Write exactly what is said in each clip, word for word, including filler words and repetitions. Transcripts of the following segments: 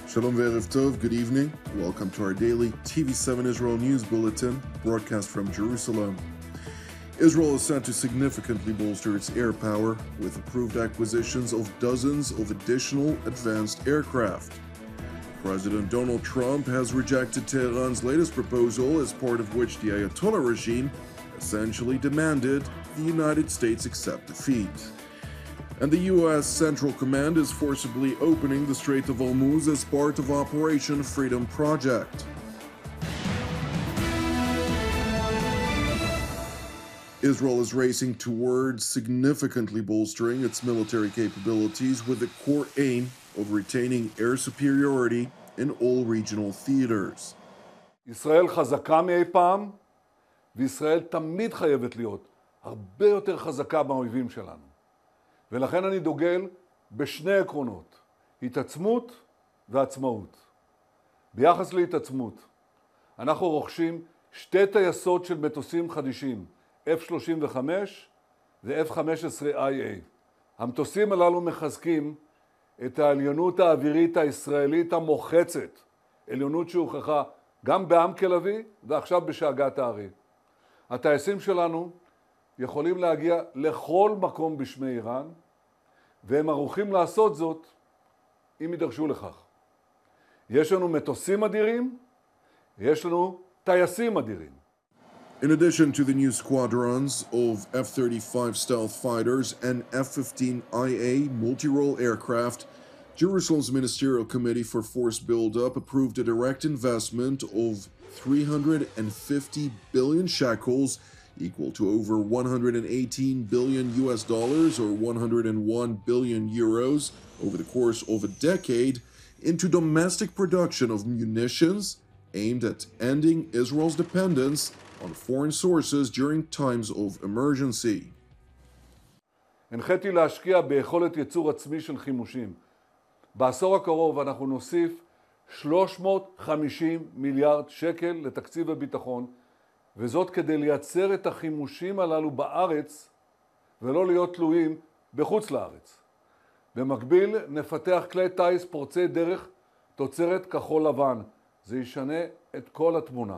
Shalom ve'erev tov, good evening. Welcome to our daily T V seven Israel News Bulletin, broadcast from Jerusalem. Israel is set to significantly bolster its air power with approved acquisitions of dozens of additional advanced aircraft. President Donald Trump has rejected Tehran's latest proposal, as part of which the Ayatollah regime essentially demanded the United States accept defeat. And the U S Central Command is forcibly opening the Strait of Hormuz as part of Operation Freedom Project. Israel is racing towards significantly bolstering its military capabilities with the core aim of retaining air superiority in all regional theaters. ישראל חזקה מאי פעם, וישראל תמיד חייבת להיות הרבה יותר חזקה מהאויבים שלנו. ולכן אני דוגל בשני עקרונות, התעצמות ועצמאות. ביחס להתעצמות, אנחנו רוכשים שתי טייסות של מטוסים חדישים, אף שלושים וחמש ו-אף חמש עשרה איי איי. המטוסים הללו מחזקים את העליונות האווירית הישראלית המוחצת, עליונות שהוכחה גם בעם כלבי ועכשיו בשאגת הארי. הטייסים שלנו יכולים להגיע לכל מקום בשמי איראן, והם ערוכים לעשות זאת אם יידרשו לכך. יש לנו מטוסים אדירים, יש לנו טייסים אדירים. In addition to the new squadrons of F thirty-five stealth fighters and F fifteen I A multi-role aircraft, Jerusalem's Ministerial Committee for Force Buildup approved a direct investment of three hundred fifty billion shekels, equal to over one hundred eighteen billion U S dollars or one hundred one billion euros over the course of a decade, into domestic production of munitions aimed at ending Israel's dependence on foreign sources during times of emergency. הנחיתי להשקיע ביכולת ייצור עצמי של חימושים. בעשור הקרוב אנחנו נוסיף שלוש מאות וחמישים מיליארד שקל לתקציב הביטחון, וזאת כדי לייצר את החימושים הללו בארץ ולא להיות תלויים בחוץ לארץ. במקביל נפתח כלי טייס פורצי דרך תוצרת כחול לבן. זה ישנה את כל התמונה.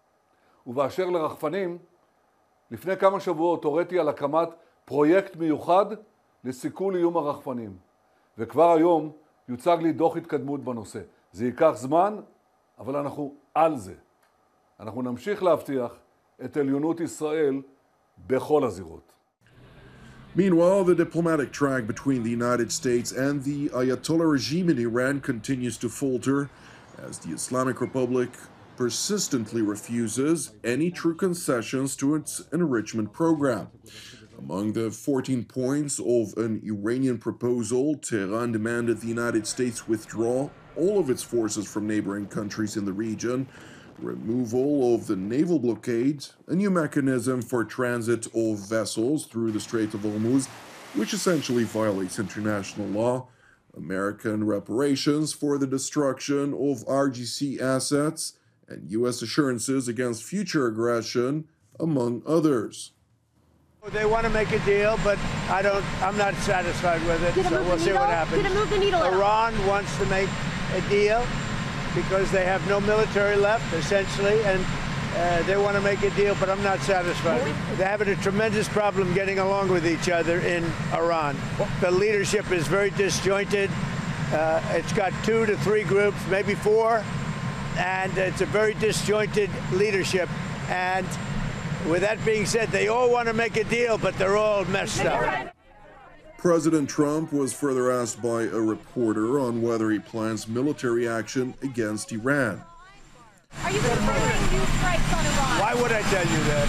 ובאשר לרחפנים, לפני כמה שבועות הוריתי על הקמת פרויקט מיוחד לסיכול איום הרחפנים. וכבר היום יוצג לי דוח התקדמות בנושא. זה ייקח זמן, אבל אנחנו על זה. אנחנו נמשיך להבטיח את עליונות ישראל בכל הזירות. Meanwhile, the diplomatic track between the United States and the Ayatollah regime in Iran continues to falter as the Islamic Republic persistently refuses any true concessions to its enrichment program. Among the fourteen points of an Iranian proposal, Tehran demanded the United States withdraw all of its forces from neighboring countries in the region, removal of the naval blockade, a new mechanism for transit of vessels through the Strait of Hormuz, which essentially violates international law, American reparations for the destruction of R G C assets, and U S assurances against future aggression, among others. They want to make a deal, but I don't, I'm not satisfied with it, so we'll see what happens. Did it move the needle at all? Iran wants to make a deal because they have no military left, essentially, and uh, they want to make a deal, but I'm not satisfied. They're having a tremendous problem getting along with each other in Iran. The leadership is very disjointed. Uh, it's got two to three groups, maybe four, and it's a very disjointed leadership. And with that being said, they all want to make a deal, but they're all messed up. President Trump was further asked by a reporter on whether he plans military action against Iran. Are you considering new strikes on Iran? Why would I tell you that?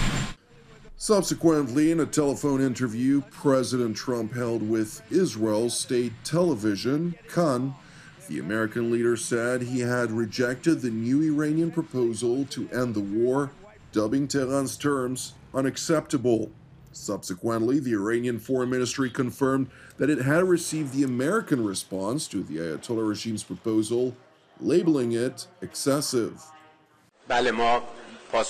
Subsequently, in a telephone interview President Trump held with Israel's state television, Kan, the American leader said he had rejected the new Iranian proposal to end the war, dubbing Tehran's terms unacceptable. Subsequently, the Iranian Foreign Ministry confirmed that it had received the American response to the Ayatollah regime's proposal, labeling it excessive. بله ما